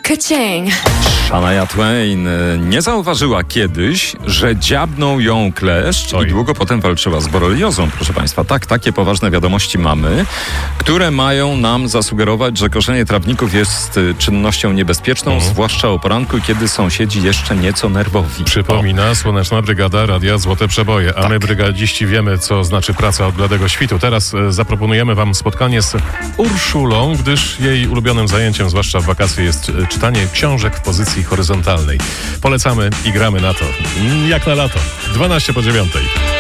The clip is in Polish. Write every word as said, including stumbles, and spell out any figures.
Ka-ching. Shania Twain nie zauważyła kiedyś, że dziabnął ją kleszcz Oj. i długo potem walczyła z boreliozą, proszę Państwa. Tak, takie poważne wiadomości mamy, które mają nam zasugerować, że koszenie trawników jest y, czynnością niebezpieczną, Mhm. zwłaszcza o poranku, kiedy sąsiedzi jeszcze nieco nerwowi. Przypomina Słoneczna Brygada Radia Złote Przeboje, a Tak. my brygadziści wiemy, co znaczy praca od bladego świtu. Teraz e, zaproponujemy wam spotkanie z Urszulą, gdyż jej ulubionym zajęciem, zwłaszcza w wakacje, jest e, czytanie książek w pozycji horyzontalnej. Polecamy i gramy na to. Mm, Jak na lato. dwanaście po dziewiątej.